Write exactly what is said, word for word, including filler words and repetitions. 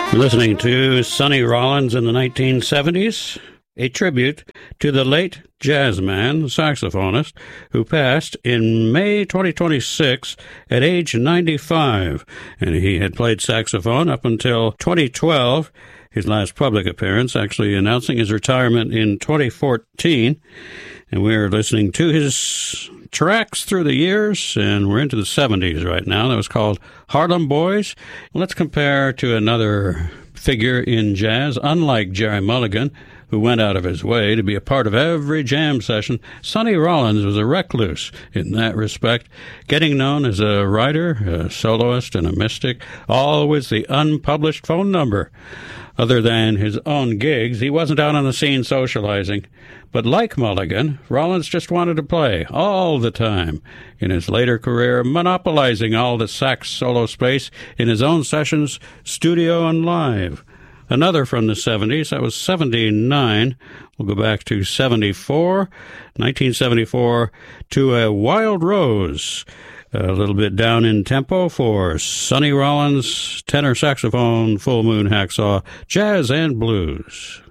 We're listening to Sonny Rollins in the nineteen seventies, a tribute to the late jazz man, saxophonist, who passed in May twenty twenty-six at age ninety-five. And he had played saxophone up until twenty twelve, his last public appearance, actually announcing his retirement in twenty fourteen. And we're listening to his tracks through the years, and we're into the seventies right now. That was called Harlem Boys. Let's compare to another figure in jazz, unlike Gerry Mulligan, who went out of his way to be a part of every jam session. Sonny Rollins was a recluse in that respect, getting known as a writer, a soloist, and a mystic, all with the unpublished phone number. Other than his own gigs, he wasn't out on the scene socializing. But like Mulligan, Rollins just wanted to play all the time. In his later career, monopolizing all the sax solo space in his own sessions, studio and live. Another from the seventies, that was seventy-nine. We'll go back to seventy-four, nineteen seventy-four, to a Wild Rose. A little bit down in tempo for Sonny Rollins, tenor saxophone, full moon hacksaw, jazz and blues.